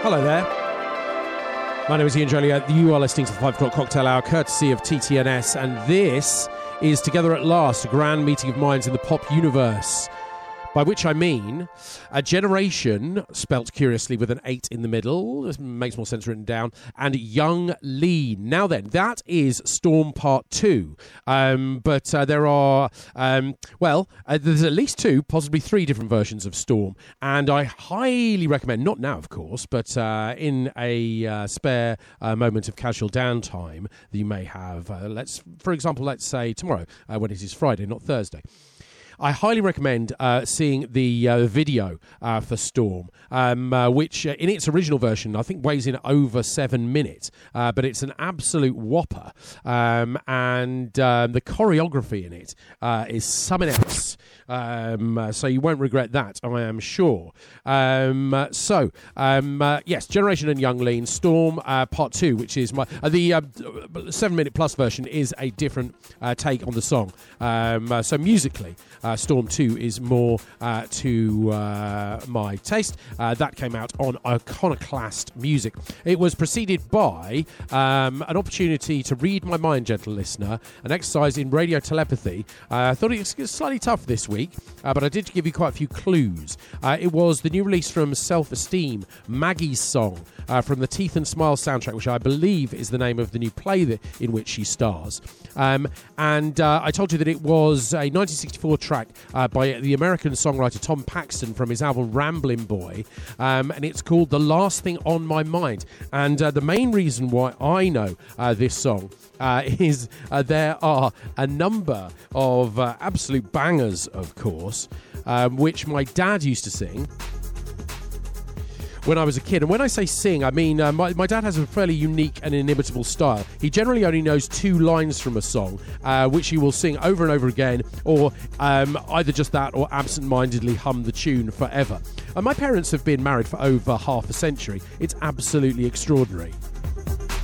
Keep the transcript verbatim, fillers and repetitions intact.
Hello there. My name is Ian Joliet. You are listening to the five o'clock Cocktail Hour, courtesy of T T N S, and this is Together at Last, a grand meeting of minds in the pop universe. By which I mean a generation, spelt curiously with an eight in the middle, this makes more sense written down, and Young Lean. Now then, that is Storm Part two. Um, but uh, there are, um, well, uh, there's at least two, possibly three different versions of Storm. And I highly recommend, not now of course, but uh, in a uh, spare uh, moment of casual downtime that you may have, uh, let's, for example, let's say tomorrow, uh, when it is Friday, not Thursday. I highly recommend uh, seeing the uh, video uh, for Storm, um, uh, which uh, in its original version I think weighs in over seven minutes, uh, but it's an absolute whopper, um, and um, the choreography in it uh, is something else. Um, uh, so you won't regret that, I am sure. Um, uh, so um, uh, yes, Generation and Young Lean, Storm uh, Part Two, which is my uh, the uh, seven minute plus version is a different uh, take on the song. Um, uh, so musically. Uh, Storm two is more uh, to uh, my taste. Uh, that came out on Iconoclast Music. It was preceded by um, an opportunity to read my mind, gentle listener, an exercise in radio telepathy. Uh, I thought it was slightly tough this week, uh, but I did give you quite a few clues. Uh, it was the new release from Self-Esteem, Maggie's song, uh, from the Teeth and Smile soundtrack, which I believe is the name of the new play that, in which she stars. Um, and uh, I told you that it was a nineteen sixty-four track uh, by the American songwriter Tom Paxton from his album Ramblin' Boy, um, and it's called The Last Thing on My Mind. And uh, the main reason why I know uh, this song uh, is uh, there are a number of uh, absolute bangers, of course, um, which my dad used to sing when I was a kid. And when I say sing, I mean uh, my, my dad has a fairly unique and inimitable style. He generally only knows two lines from a song, uh, which he will sing over and over again, or um, either just that or absent-mindedly hum the tune forever. And my parents have been married for over half a century. It's absolutely extraordinary.